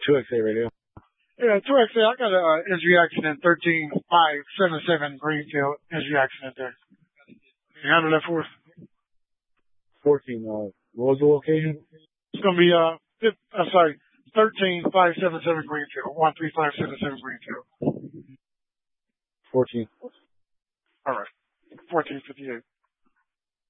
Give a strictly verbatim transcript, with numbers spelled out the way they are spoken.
two X A radio. Yeah, two X A. I got a uh, S V accident, thirteen five seven seven Greenfield S V accident there. Can you handle that for us? fourteen, uh, what was the location? It's going to be, uh, fifth, uh, sorry, thirteen five seven seven Greenfield, one three five seven seven Greenfield. fourteen. All right. fourteen fifty-eight.